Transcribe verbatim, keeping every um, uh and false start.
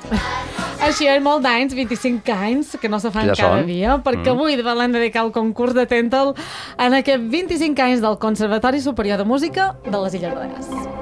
Així és, molt d'anys, vint-i-cinc anys, que no se fan Ja cada són. dia, perquè Mm. avui volem dedicar el concurs de Tentel en aquest vint-i-cinc anys del Conservatori Superior de Música de les Illes Balears.